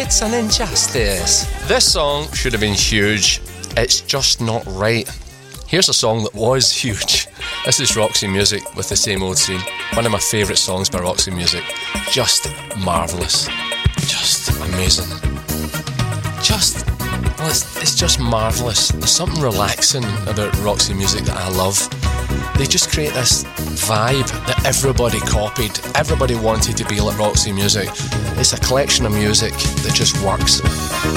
It's an injustice. This song should have been huge. It's just not right. Here's a song that was huge. This is Roxy Music with The Same Old Scene. One of my favourite songs by Roxy Music. Just marvellous. Just amazing. It's just marvellous. There's something relaxing about Roxy Music that I love. They just create this vibe that everybody copied. Everybody wanted to be like Roxy Music. It's a collection of music that just works.